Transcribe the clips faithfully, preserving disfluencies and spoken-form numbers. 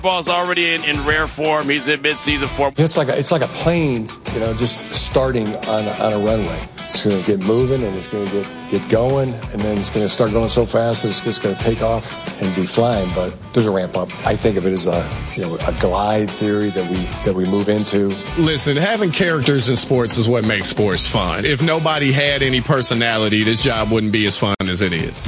Ball's already in, in rare form. He's in midseason form. It's like a, it's like a plane, you know, just starting on a, on a runway. It's going to get moving and it's going to get, get going, and then it's going to start going so fast that it's just going to take off and be flying. But there's a ramp up. I think of it as a you know a glide theory that we that we move into. Listen, having characters in sports is what makes sports fun. If nobody had any personality, this job wouldn't be as fun as it is.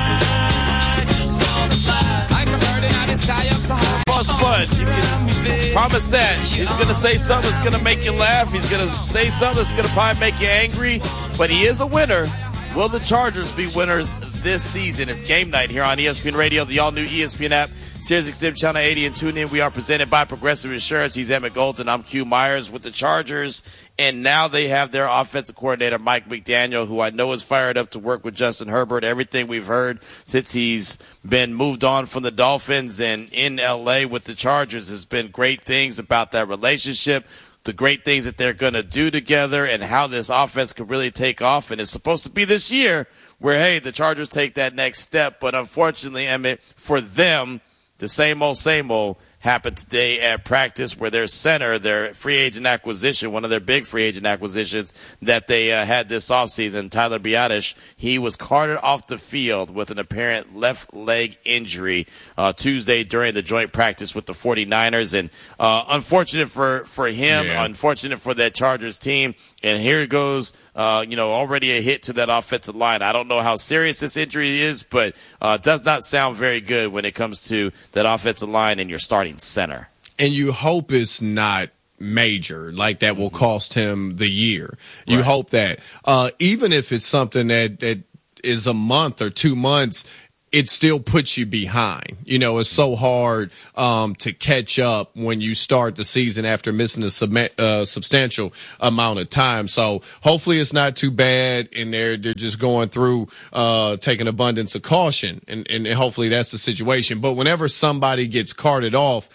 Fun. You can promise that. He's going to say something that's going to make you laugh. He's going to say something that's going to probably make you angry. But he is a winner. Will the Chargers be winners this season? It's game night here on E S P N Radio, the all-new E S P N app, Sirius X M Channel eighty, and tune in. We are presented by Progressive Insurance. He's Emmett Golden. I'm Q Myers with the Chargers. And now they have their offensive coordinator, Mike McDaniel, who I know is fired up to work with Justin Herbert. Everything we've heard since he's been moved on from the Dolphins and in L A with the Chargers has been great things about that relationship, the great things that they're going to do together, and how this offense could really take off. And it's supposed to be this year where, hey, the Chargers take that next step. But unfortunately, Emmett, for them, the same old, same old happened today at practice, where their center, their free agent acquisition, one of their big free agent acquisitions that they uh, had this offseason, Tyler Biadasz, he was carted off the field with an apparent left leg injury uh, Tuesday during the joint practice with the 49ers. And uh, unfortunate for, for him, yeah. Unfortunate for that Chargers team. And here goes, uh, you know, already a hit to that offensive line. I don't know how serious this injury is, but uh, does not sound very good when it comes to that offensive line and your starting center. And you hope it's not major, like that will cost him the year. You Right. hope that. Uh, even if it's something that, that is a month or two months, it still puts you behind. You know, it's so hard um, to catch up when you start the season after missing a sub- uh, substantial amount of time. So hopefully it's not too bad, and they're they're just going through uh, taking abundance of caution, and, and hopefully that's the situation. But whenever somebody gets carted off,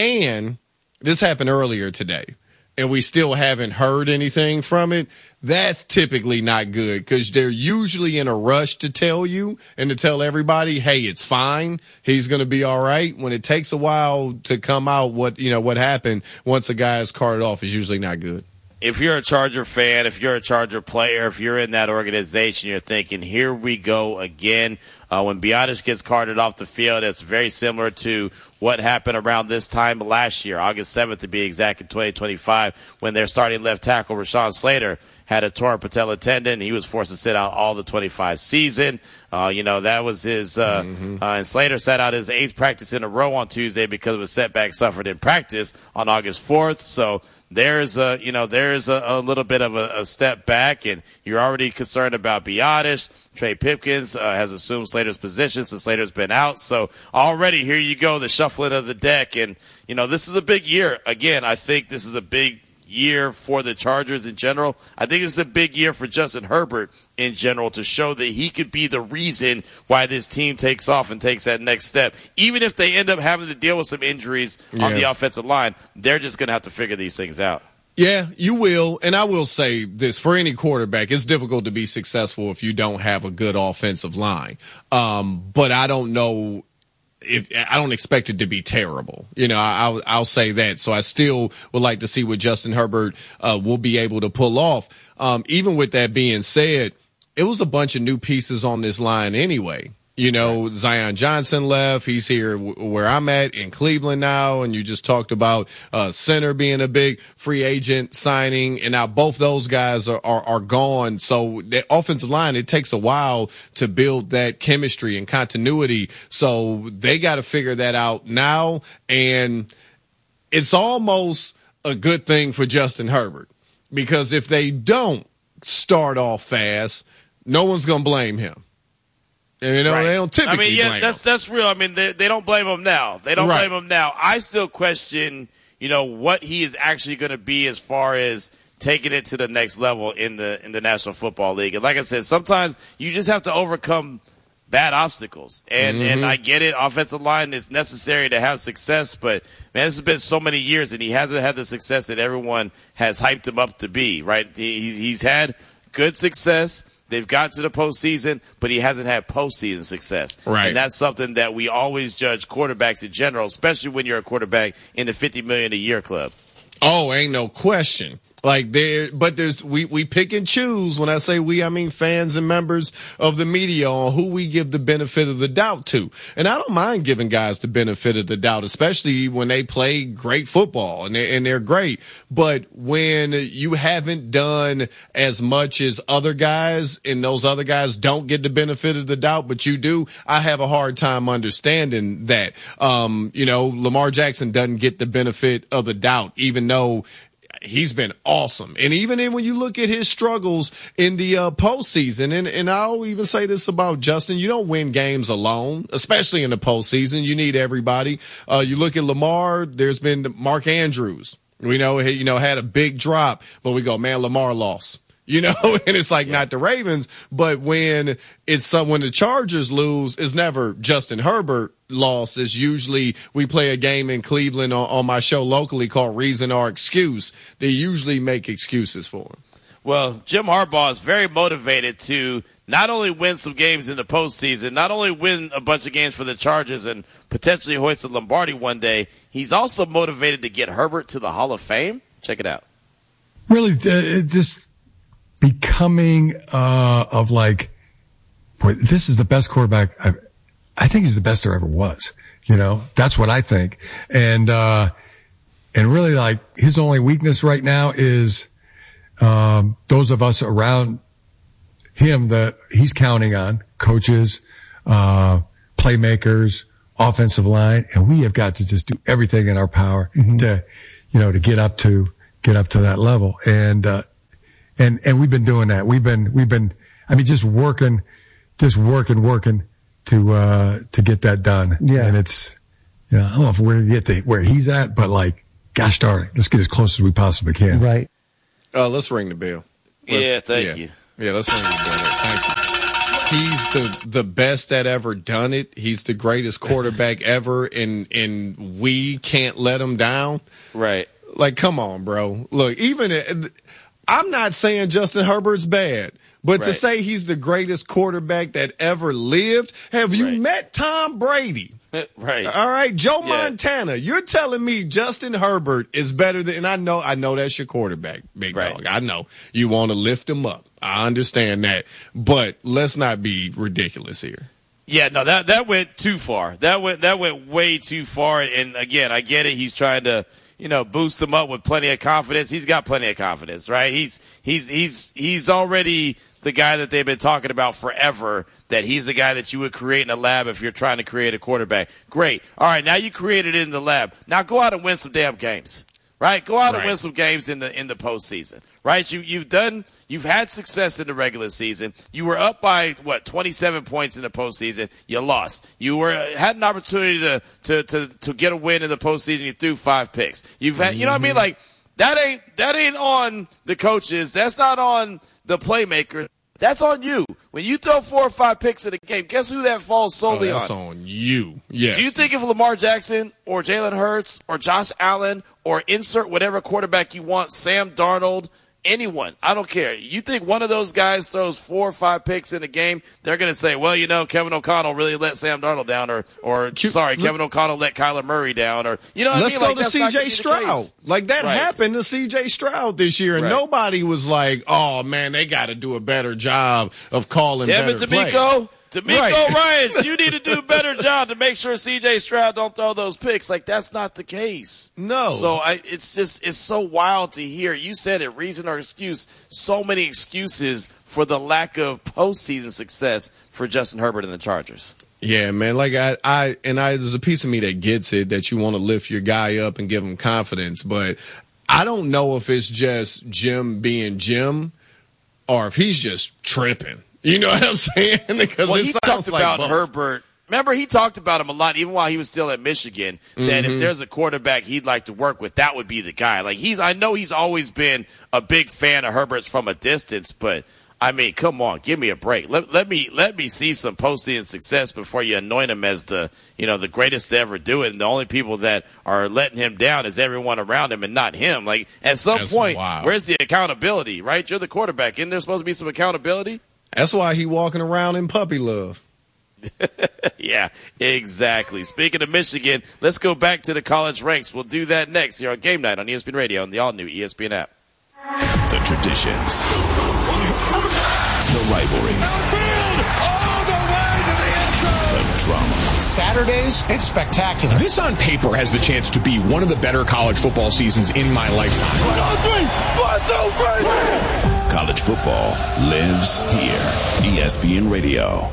and this happened earlier today, and we still haven't heard anything from it, that's typically not good, because they're usually in a rush to tell you and to tell everybody, hey, it's fine, he's going to be all right. When it takes a while to come out what, you know, what happened once a guy is carted off is usually not good. If you're a Charger fan, if you're a Charger player, if you're in that organization, you're thinking, here we go again. Uh, when Biadasz gets carted off the field, it's very similar to what happened around this time last year, August seventh to be exact, in twenty twenty-five, when their starting left tackle, Rashawn Slater, had a torn patella tendon. He was forced to sit out all the twenty-five season. Uh, you know, that was his, uh, mm-hmm. uh, and Slater sat out his eighth practice in a row on Tuesday because of a setback suffered in practice on August fourth. So there's a, you know, there's a, a little bit of a, a step back, and you're already concerned about Biadasz. Trey Pipkins uh, has assumed Slater's position since Slater's been out. So already here you go, the shuffling of the deck. And, you know, this is a big year. Again, I think this is a big year for the Chargers in general. I think it's a big year for Justin Herbert in general to show that he could be the reason why this team takes off and takes that next step. Even if they end up having to deal with some injuries yeah. on the offensive line, they're just going to have to figure these things out. Yeah, you will. And I will say this, for any quarterback, it's difficult to be successful if you don't have a good offensive line. Um, but I don't know if I don't expect it to be terrible. You know, I'll, I'll say that. So I still would like to see what Justin Herbert uh, will be able to pull off. Um, even with that being said, it was a bunch of new pieces on this line anyway. You know, right. Zion Johnson left. He's here w- where I'm at in Cleveland now. And you just talked about uh center being a big free agent signing. And now both those guys are, are, are gone. So the offensive line, it takes a while to build that chemistry and continuity. So they got to figure that out now. And it's almost a good thing for Justin Herbert, because if they don't start off fast, no one's going to blame him. And, you know, right. they don't typically I mean, yeah, blame that's him. that's real. I mean, they, they don't blame him now. They don't right. blame him now. I still question, you know, what he is actually going to be as far as taking it to the next level in the in the National Football League. And like I said, sometimes you just have to overcome bad obstacles. And mm-hmm. and I get it, offensive line is necessary to have success, but man, this has been so many years and he hasn't had the success that everyone has hyped him up to be, right? He's he's had good success. They've got to the postseason, but he hasn't had postseason success. Right. And that's something that we always judge quarterbacks in general, especially when you're a quarterback in the fifty million dollars a year club. Oh, ain't no question. Like there, but there's we we pick and choose. When I say we, I mean fans and members of the media on who we give the benefit of the doubt to. And I don't mind giving guys the benefit of the doubt, especially when they play great football and they're, and they're great. But when you haven't done as much as other guys, and those other guys don't get the benefit of the doubt, but you do, I have a hard time understanding that. Um, you know, Lamar Jackson doesn't get the benefit of the doubt, even though he's been awesome. And even in, when you look at his struggles in the uh, postseason, and, and I'll even say this about Justin, you don't win games alone, especially in the postseason. You need everybody. Uh, you look at Lamar, there's been Mark Andrews. We know he, you know, had a big drop, but we go, man, Lamar lost. You know, and it's like, yeah, not the Ravens, but when it's some, when the Chargers lose, it's never Justin Herbert loss. It's usually, we play a game in Cleveland on, on my show locally called Reason or Excuse. They usually make excuses for him. Well, Jim Harbaugh is very motivated to not only win some games in the postseason, not only win a bunch of games for the Chargers and potentially hoist the Lombardi one day, he's also motivated to get Herbert to the Hall of Fame. Check it out. Really, uh, just becoming uh of like, boy, this is the best quarterback I've, I think he's the best there ever was. You know, that's what I think. And uh and really, like, his only weakness right now is um those of us around him that he's counting on, coaches, uh playmakers, offensive line, and we have got to just do everything in our power mm-hmm. to, you know, to get up to get up to that level. And uh And, and we've been doing that. We've been, we've been, I mean, just working, just working, working to, uh, to get that done. Yeah. And it's, you know, I don't know if we're going to get to where he's at, but like, gosh darn it, let's get as close as we possibly can. Right. Uh, let's ring the bell. Let's, yeah, thank yeah. you. Yeah, let's ring the bell. Thank you. He's the, the best that ever done it. He's the greatest quarterback ever, and, and we can't let him down. Right. Like, come on, bro. Look, even, I'm not saying Justin Herbert's bad, but right. to say he's the greatest quarterback that ever lived, have you right. met Tom Brady? Right. All right, Joe yeah. Montana. You're telling me Justin Herbert is better than, and I know, I know that's your quarterback, big right. dog. I know you want to lift him up. I understand that, but let's not be ridiculous here. Yeah, no, that that went too far. That went that went way too far. And again, I get it. He's trying to, you know, boost him up with plenty of confidence. He's got plenty of confidence, right? He's he's he's he's already the guy that they've been talking about forever, that he's the guy that you would create in a lab if you're trying to create a quarterback. Great. All right, now you created it in the lab. Now go out and win some damn games. Right? Go out right. and win some games in the in the postseason. Right? You you've done you've had success in the regular season. You were up by what, twenty-seven points in the postseason. You lost. You were had an opportunity to to to, to get a win in the postseason. You threw five picks. You've had, you know what I mean? Like, that ain't that ain't on the coaches. That's not on the playmaker. That's on you. When you throw four or five picks in a game, guess who that falls solely oh, that's on? on you. Yes. Do you think if Lamar Jackson or Jalen Hurts or Josh Allen or insert whatever quarterback you want, Sam Darnold, anyone, I don't care, you think one of those guys throws four or five picks in a game, they're going to say, well, you know, Kevin O'Connell really let Sam Darnold down, or, or Q- sorry, Kevin O'Connell let Kyler Murray down, or, you know what Let's I mean? go Like, to C J Stroud. Like, that right. happened to C J Stroud this year, and right. nobody was like, oh, man, they got to do a better job of calling Damn better it, D'Amico. plays. D'Amico right. Ryans, you need to do a better job to make sure C J Stroud don't throw those picks. Like, that's not the case. No. So I, it's just, it's so wild to hear. You said it, reason or excuse. So many excuses for the lack of postseason success for Justin Herbert and the Chargers. Yeah, man. Like I, I, and I, there's a piece of me that gets it, that you want to lift your guy up and give him confidence, but I don't know if it's just Jim being Jim or if he's just tripping. You know what I'm saying? Because well, it he sounds talked like about both. Herbert. Remember, he talked about him a lot, even while he was still at Michigan, that mm-hmm. if there's a quarterback he'd like to work with, that would be the guy. Like, he's, I know he's always been a big fan of Herbert's from a distance, but I mean, come on, give me a break. Let, let me, let me see some postseason success before you anoint him as the, you know, the greatest to ever do it. And the only people that are letting him down is everyone around him and not him. Like, at some That's point, wild. where's the accountability, right? You're the quarterback. Isn't there supposed to be some accountability? That's why he walking around in puppy love. Yeah, exactly. Speaking of Michigan, let's go back to the college ranks. We'll do that next here on Game Night on E S P N Radio and the all-new E S P N app. The traditions. The rivalries. Field all the way to the end zone. The drama. Saturdays, it's spectacular. This on paper has the chance to be one of the better college football seasons in my lifetime. One, two, three. One, two, three. College football lives here. E S P N Radio.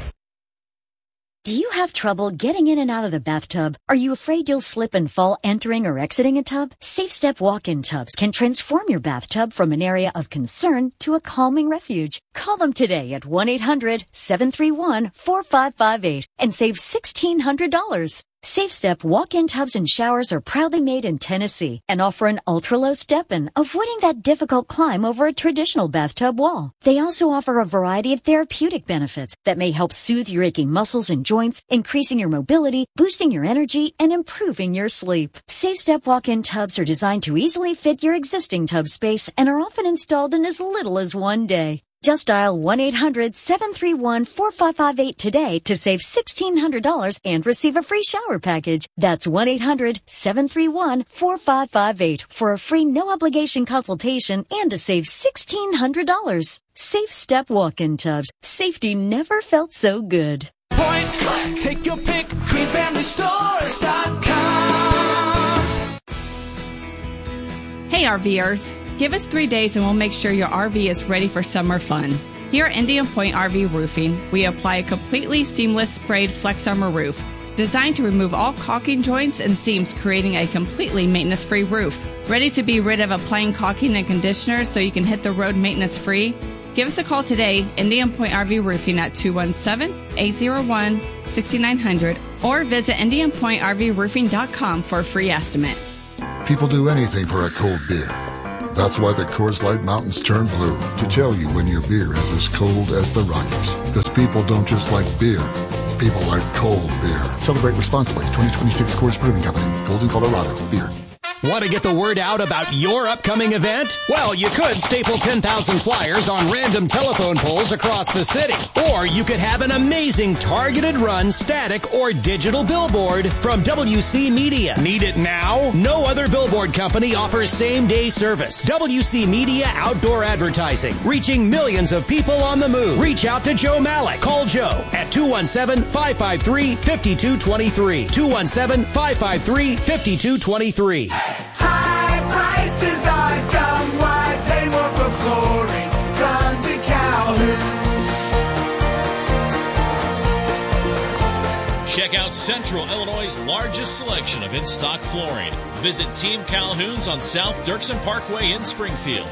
Do you have trouble getting in and out of the bathtub? Are you afraid you'll slip and fall entering or exiting a tub? SafeStep walk-in tubs can transform your bathtub from an area of concern to a calming refuge. Call them today at one eight hundred seven three one four five five eight and save sixteen hundred dollars. SafeStep walk-in tubs and showers are proudly made in Tennessee and offer an ultra-low step-in, avoiding that difficult climb over a traditional bathtub wall. They also offer a variety of therapeutic benefits that may help soothe your aching muscles and joints, increasing your mobility, boosting your energy, and improving your sleep. SafeStep walk-in tubs are designed to easily fit your existing tub space and are often installed in as little as one day. Just dial one eight hundred seven three one four five five eight today to save sixteen hundred dollars and receive a free shower package. That's one eight hundred seven three one four five five eight for a free no-obligation consultation and to save sixteen hundred dollars. Safe Step walk-in tubs. Safety never felt so good. Point click, take your pick, green family stores dot com. Hey RVers. Give us three days and we'll make sure your R V is ready for summer fun. Here at Indian Point R V Roofing, we apply a completely seamless sprayed Flex Armor roof, designed to remove all caulking joints and seams, creating a completely maintenance-free roof. Ready to be rid of applying caulking and conditioner so you can hit the road maintenance-free? Give us a call today, Indian Point R V Roofing at two one seven, eight zero one, six nine zero zero or visit indian point r v roofing dot com for a free estimate. People do anything for a cold beer. That's why the Coors Light Mountains turn blue, to tell you when your beer is as cold as the Rockies. Because people don't just like beer, people like cold beer. Celebrate responsibly. twenty twenty-six Coors Brewing Company, Golden, Colorado. Beer. Want to get the word out about your upcoming event? Well, you could staple ten thousand flyers on random telephone poles across the city. Or you could have an amazing targeted run, static, or digital billboard from W C Media. Need it now? No other billboard company offers same-day service. W C Media Outdoor Advertising, reaching millions of people on the move. Reach out to Joe Malik. Call Joe at two one seven, five five three, five two two three. two one seven, five five three, five two two three. High prices are dumb. Why pay more for flooring? Come to Calhoun. Check out Central Illinois' largest selection of in-stock flooring. Visit Team Calhoun's on South Dirksen Parkway in Springfield.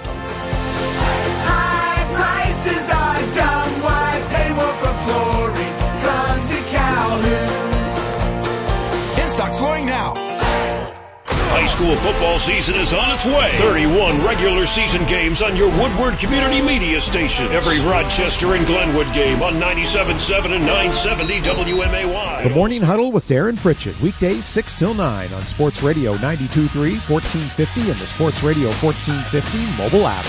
High prices are dumb. Why pay more for flooring? Come to Calhoun's. In-stock flooring now. High school football season is on its way. thirty-one regular season games on your Woodward Community Media station. Every Rochester and Glenwood game on ninety-seven point seven and nine seventy W M A Y. The Morning Huddle with Darren Pritchett. Weekdays six till nine on Sports Radio ninety-two point three, fourteen fifty, and the Sports Radio fourteen fifty mobile app.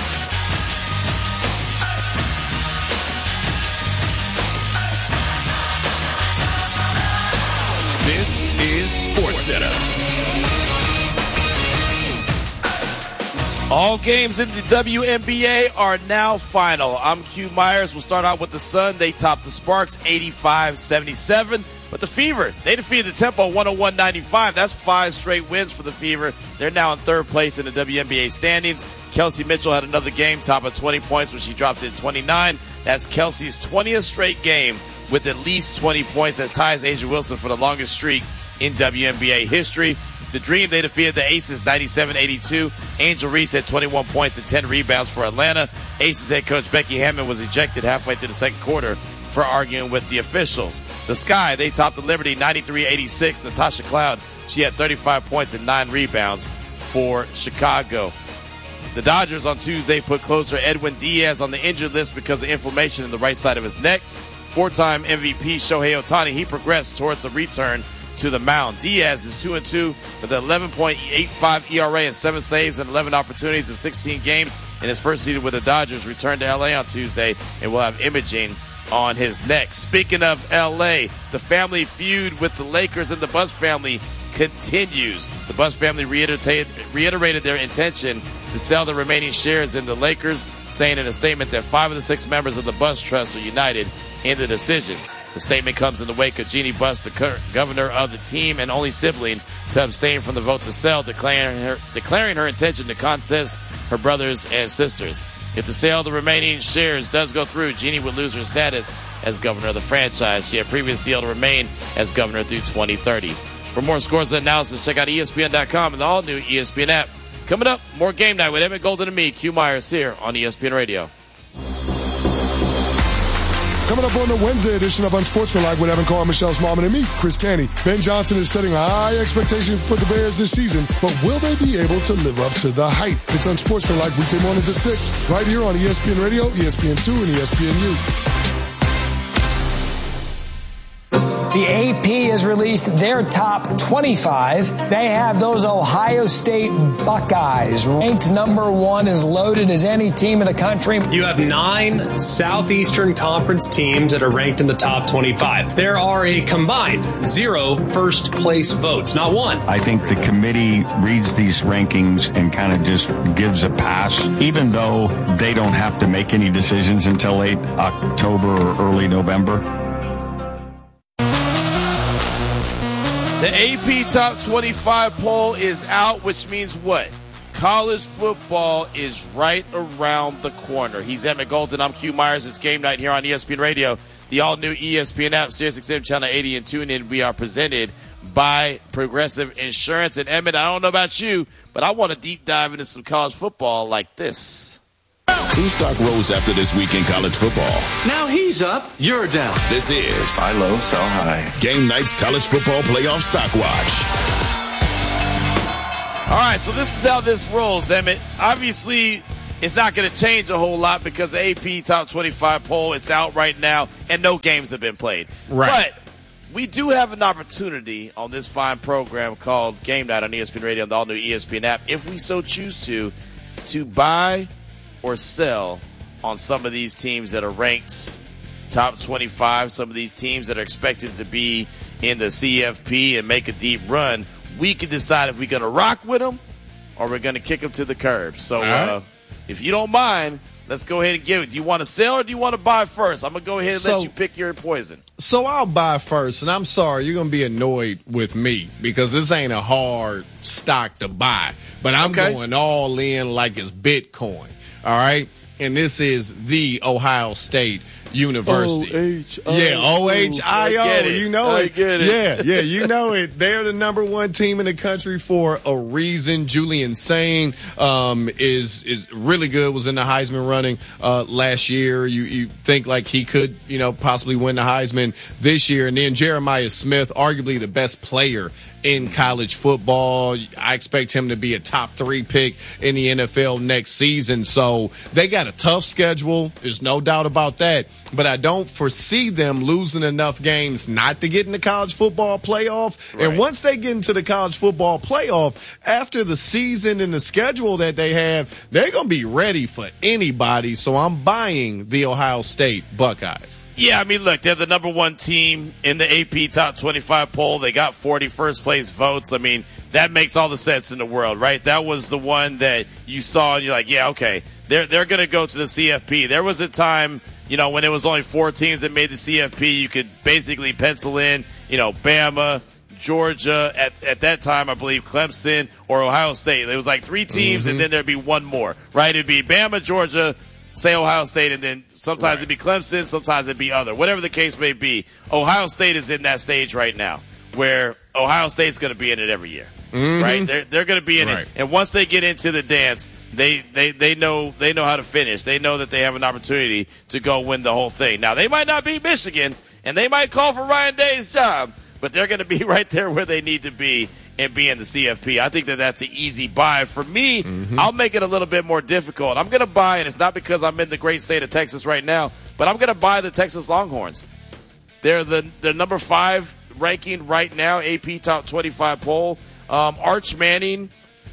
This is Sports Center. All games in the W N B A are now final. I'm Q Myers. We'll start out with the Sun. They topped the Sparks eighty-five seventy-seven. But the Fever, they defeated the Tempo one oh one ninety-five. That's five straight wins for the Fever. They're now in third place in the W N B A standings. Kelsey Mitchell had another game, top of twenty points when she dropped in twenty-nine. That's Kelsey's twentieth straight game with at least twenty points. That ties Asia Wilson for the longest streak in W N B A history. The Dream, they defeated the Aces ninety-seven eighty-two. Angel Reese had twenty-one points and ten rebounds for Atlanta. Aces head coach Becky Hammond was ejected halfway through the second quarter for arguing with the officials. The Sky, they topped the Liberty ninety-three eighty-six. Natasha Cloud, she had thirty-five points and nine rebounds for Chicago. The Dodgers on Tuesday put closer Edwin Diaz on the injured list because of inflammation in the right side of his neck. Four-time M V P Shohei Ohtani, he progressed towards a return to the mound. Diaz is two and two with an eleven point eight five E R A and seven saves and eleven opportunities in sixteen games in his first season with the Dodgers. Returned to L A on Tuesday and will have imaging on his neck. Speaking of L A, the family feud with the Lakers and the Buss family continues. The Buss family reiterated, reiterated their intention to sell the remaining shares in the Lakers, saying in a statement that five of the six members of the Buss Trust are united in the decision. The statement comes in the wake of Jeannie Buss, the current governor of the team and only sibling to abstain from the vote to sell, declaring her, declaring her intention to contest her brothers and sisters. If the sale of the remaining shares does go through, Jeannie would lose her status as governor of the franchise. She had previously deal to remain as governor through twenty thirty. For more scores and analysis, check out E S P N dot com and the all-new E S P N app. Coming up, more Game Night with Emmett Golden and me, Q Myers, here on E S P N Radio. Coming up on the Wednesday edition of Unsportsmanlike with Evan Carr, Michelle Smallman, and me, Chris Canty. Ben Johnson is setting a high expectation for the Bears this season, but will they be able to live up to the hype? It's Unsportsmanlike weekday mornings at six, right here on E S P N Radio, E S P N two, and E S P N U. The A P has released their top twenty-five. They have those Ohio State Buckeyes ranked number one, as loaded as any team in the country. You have nine Southeastern Conference teams that are ranked in the top twenty-five. There are a combined zero first place votes, not one. I think the committee reads these rankings and kind of just gives a pass, even though they don't have to make any decisions until late October or early November. The A P Top twenty-five poll is out, which means what? College football is right around the corner. He's Emmett Golden. I'm Q Myers. It's Game Night here on E S P N Radio, the all-new E S P N app, Sirius X M Channel eighty, and TuneIn. We are presented by Progressive Insurance. And Emmett, I don't know about you, but I want to deep dive into some college football like this. Whose stock rose after this week in college football? Now he's up, you're down. This is Buy low, sell high. Game Night's College Football Playoff Stock Watch. All right, so this is how this rolls, Emmett. Obviously, it's not going to change a whole lot because the A P Top twenty-five poll, it's out right now, and no games have been played. Right. But we do have an opportunity on this fine program called Game Night on E S P N Radio and the all-new E S P N app, if we so choose to, to buy or sell on some of these teams that are ranked top twenty-five, some of these teams that are expected to be in the C F P and make a deep run. We can decide if we're going to rock with them or we're going to kick them to the curb. So right. uh, if you don't mind, let's go ahead and give it. Do you want to sell or do you want to buy first? I'm going to go ahead and so, let you pick your poison. So I'll buy first, and I'm sorry, you're going to be annoyed with me because this ain't a hard stock to buy. But I'm okay. going all in like it's Bitcoin. All right, and this is the Ohio State University. O H I O. Yeah, O H I O. You know I it. get it. Yeah, yeah, you know it. They're the number one team in the country for a reason. Julian Sain um, is is really good. Was in the Heisman running uh, last year. You you think like he could, you know, possibly win the Heisman this year. And then Jeremiah Smith, arguably the best player in college football. I expect him to be a top three pick in the N F L next season. So they got a tough schedule. There's no doubt about that. But I don't foresee them losing enough games not to get in the college football playoff. Right. And once they get into the college football playoff, after the season and the schedule that they have, they're going to be ready for anybody. So I'm buying the Ohio State Buckeyes. Yeah, I mean, look, they're the number one team in the A P Top twenty-five poll. They got forty first-place votes. I mean, that makes all the sense in the world, right? That was the one that you saw, and you're like, yeah, okay, they're they're going to go to the C F P. There was a time, you know, when it was only four teams that made the C F P, you could basically pencil in, you know, Bama, Georgia, at, at that time, I believe Clemson or Ohio State. It was like three teams, mm-hmm. and then there'd be one more, right? It'd be Bama, Georgia, say Ohio State, and then sometimes right. it'd be Clemson, sometimes it'd be other. Whatever the case may be, Ohio State is in that stage right now where Ohio State's going to be in it every year, mm-hmm. right? They're they're going to be in right. it, and once they get into the dance, they, they they know they know how to finish. They know that they have an opportunity to go win the whole thing. Now they might not beat Michigan, and they might call for Ryan Day's job, but they're going to be right there where they need to be and be in the C F P. I think that that's an easy buy. For me, mm-hmm. I'll make it a little bit more difficult. I'm going to buy, and it's not because I'm in the great state of Texas right now, but I'm going to buy the Texas Longhorns. They're the, the number five ranking right now, A P top twenty-five poll. Um, Arch Manning,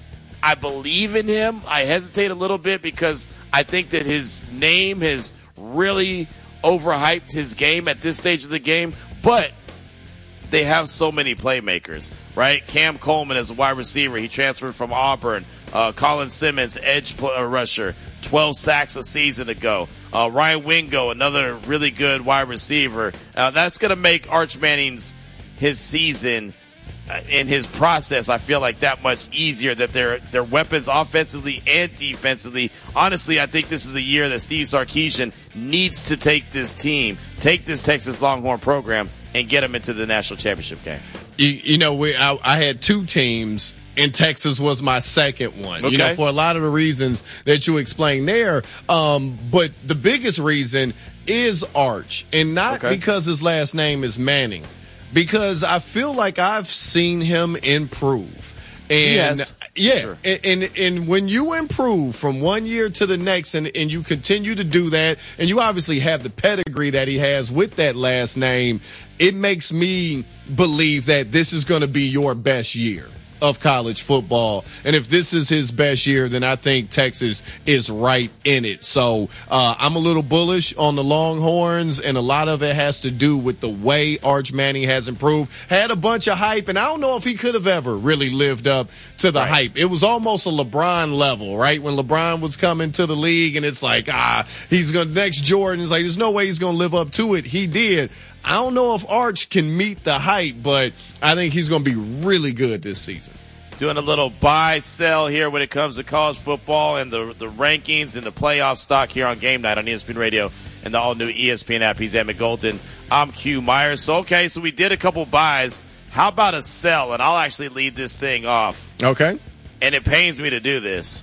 I believe in him. I hesitate a little bit because I think that his name has really overhyped his game at this stage of the game. But they have so many playmakers, right? Cam Coleman as a wide receiver. He transferred from Auburn. Uh, Colin Simmons, edge rusher, twelve sacks a season ago. Uh, Ryan Wingo, another really good wide receiver. Uh, that's going to make Arch Manning's his season uh, in his process, I feel like, that much easier, that their their weapons offensively and defensively. Honestly, I think this is a year that Steve Sarkisian needs to take this team, take this Texas Longhorn program, and get them into the national championship game. You, you know, we I, I had two teams, and Texas was my second one. Okay. You know, for a lot of the reasons that you explained there. Um, but the biggest reason is Arch, and not okay. because his last name is Manning, because I feel like I've seen him improve. And yes. yeah, sure. and, and and when you improve from one year to the next, and, and you continue to do that, and you obviously have the pedigree that he has with that last name, it makes me believe that this is going to be your best year of college football. And if this is his best year, then I think Texas is right in it. So uh, I'm a little bullish on the Longhorns, and a lot of it has to do with the way Arch Manning has improved. Had a bunch of hype, and I don't know if he could have ever really lived up to the right. hype. It was almost a LeBron level, right? When LeBron was coming to the league, and it's like, ah, he's going to next Jordan. It's like, there's no way he's going to live up to it. He did. I don't know if Arch can meet the hype, but I think he's going to be really good this season. Doing a little buy sell here when it comes to college football and the the rankings and the playoff stock here on Game Night on E S P N Radio and the all-new E S P N app. He's Emmett Golden. I'm Q Myers. So, okay, so we did a couple buys. How about a sell? And I'll actually lead this thing off. Okay. And it pains me to do this.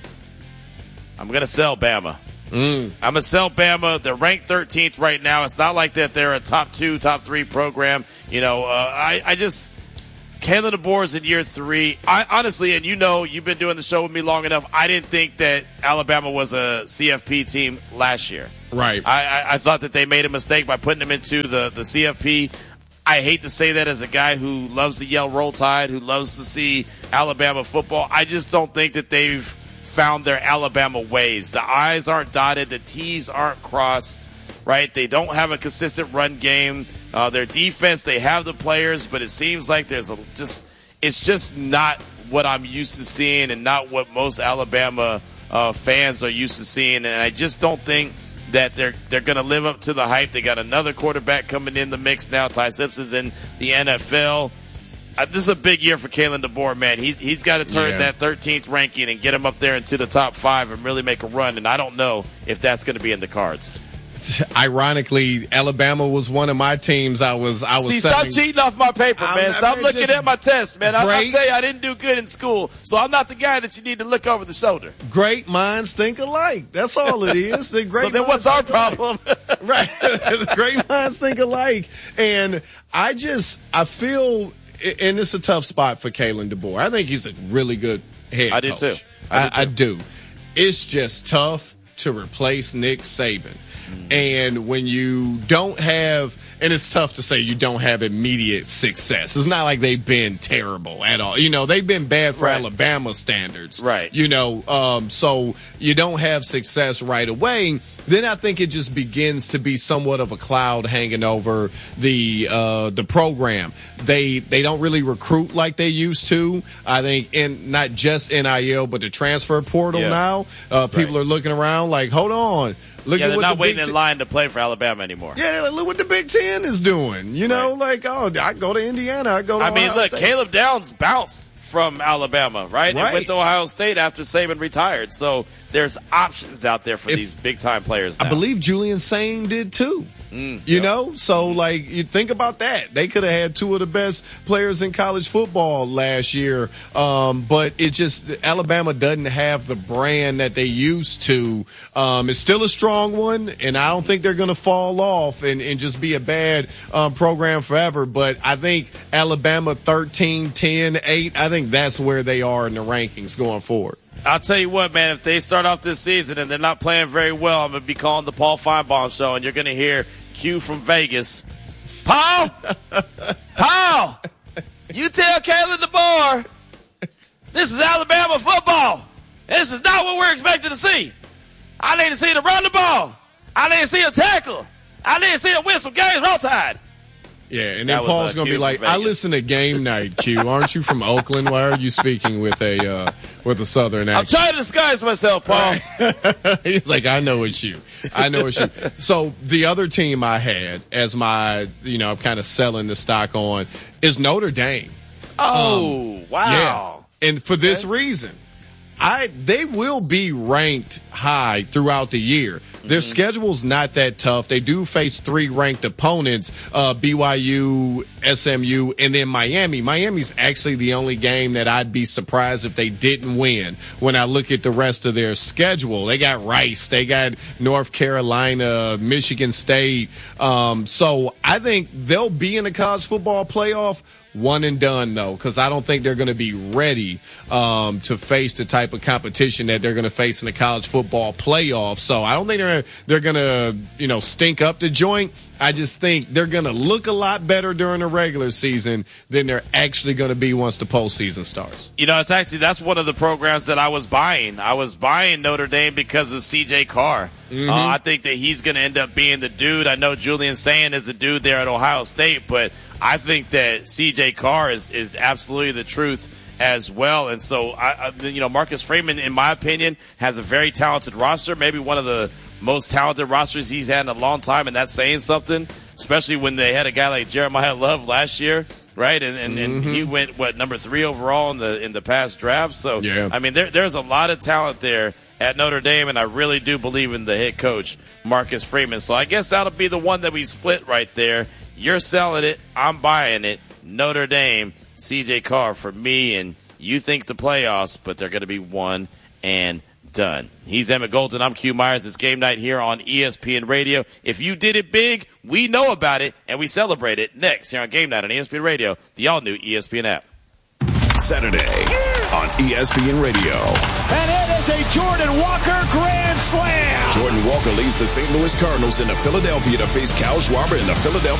I'm going to sell Bama. Mm. I'm a sell Bama. They're ranked thirteenth right now. It's not like that they're a top two, top three program. You know, uh, I, I just – Kalen DeBoer's in year three. I honestly, and you know, you've been doing the show with me long enough, I didn't think that Alabama was a C F P team last year. Right. I, I, I thought that they made a mistake by putting them into the, the C F P. I hate to say that as a guy who loves to yell Roll Tide, who loves to see Alabama football. I just don't think that they've found their Alabama ways. The I's aren't dotted. The T's aren't crossed, right? They don't have a consistent run game. Uh, their defense, they have the players, but it seems like there's a just it's just not what I'm used to seeing and not what most Alabama uh, fans are used to seeing. And I just don't think that they're they're going to live up to the hype. They got another quarterback coming in the mix now. Ty Simpson's in the N F L. Uh, this is a big year for Kalen DeBoer, man. He's he's got to turn yeah. that thirteenth ranking and get him up there into the top five and really make a run. And I don't know if that's going to be in the cards. Ironically, Alabama was one of my teams. I was, I was. See, selling. stop cheating off my paper, man. I'm, stop I'm looking at my test, man. I, I'll tell you, I didn't do good in school, so I'm not the guy that you need to look over the shoulder. Great minds think alike. That's all it is. The great so then, what's our problem? Right, great minds think alike, and I just, I feel, and it's a tough spot for Kalen DeBoer. I think he's a really good head I coach. do too. I, I, do too. I do. It's just tough to replace Nick Saban. And when you don't have, and it's tough to say you don't have immediate success. It's not like they've been terrible at all. You know, they've been bad for right. Alabama standards. Right. You know, um, so you don't have success right away. Then I think it just begins to be somewhat of a cloud hanging over the uh, the program. They they don't really recruit like they used to. I think in not just N I L, but the transfer portal yeah. now. Uh, people right. are looking around like, hold on. Look yeah, at they're what not the waiting Big in Ten- line to play for Alabama anymore. Yeah, look what the Big Ten is doing. You know, right. like, oh, I go to Indiana, I go to I Ohio mean, look, State. Caleb Downs bounced from Alabama, right? Right. And went to Ohio State after Saban retired. So there's options out there for If, these big-time players now. I believe Julian Sane did too. Mm, you yep. know, so like you think about that. They could have had two of the best players in college football last year, um, but it just Alabama doesn't have the brand that they used to. Um, it's still a strong one, and I don't think they're going to fall off and, and just be a bad um, program forever. But I think Alabama thirteen, ten, eight, I think that's where they are in the rankings going forward. I'll tell you what, man, if they start off this season and they're not playing very well, I'm going to be calling the Paul Feinbaum show, and you're going to hear Q from Vegas Paul, Paul, you tell Kalen DeBoer this is Alabama football. This is not what we're expected to see. I need to see them run the ball. I need to see them tackle. I need to see them win some games. Roll Tide. Yeah, and then That was, Paul's uh, going to be Q like, from I Vegas. listen to Game Night, Q. Aren't you from Oakland? Why are you speaking with a uh, with a Southern I'm accent? trying to disguise myself, Paul. He's like, I know it's you. I know it's you. So the other team I had as my, you know, I'm kind of selling the stock on is Notre Dame. Oh, Um, wow. Yeah. And for this reason, I they will be ranked high throughout the year. Their Mm-hmm. schedule's not that tough. They do face three ranked opponents, uh, B Y U, S M U, and then Miami. Miami's actually the only game that I'd be surprised if they didn't win when I look at the rest of their schedule. They got Rice. They got North Carolina, Michigan State. Um, so I think they'll be in the college football playoff. One and done, though, because I don't think they're going to be ready um, to face the type of competition that they're going to face in the college football playoff. So I don't think they're they're going to, you know, stink up the joint. I just think they're going to look a lot better during the regular season than they're actually going to be once the postseason starts. You know, it's actually, that's one of the programs that I was buying. I was buying Notre Dame because of C J Carr. Mm-hmm. Uh, I think that he's going to end up being the dude. I know Julian Sand is the dude there at Ohio State, but I think that C J Carr is, is absolutely the truth as well. And so, I, I, you know, Marcus Freeman, in my opinion, has a very talented roster, maybe one of the most talented rosters he's had in a long time, and that's saying something, especially when they had a guy like Jeremiah Love last year, right? And and, Mm-hmm. and he went, what, number three overall in the in the past draft. So, yeah. I mean, there, there's a lot of talent there at Notre Dame, and I really do believe in the head coach, Marcus Freeman. So I guess that'll be the one that we split right there. You're selling it. I'm buying it. Notre Dame, C J Carr for me, and you think the playoffs, but they're going to be one and done. He's Emmett Golden. I'm Q Myers. It's game night here on E S P N Radio. If you did it big, we know about it, and we celebrate it next here on Game Night on E S P N Radio, the all-new E S P N app. Saturday on E S P N Radio. And it is a Jordan Walker grand slam. Jordan Walker leads the Saint Louis Cardinals into Philadelphia to face Kyle Schwarber and the Philadelphia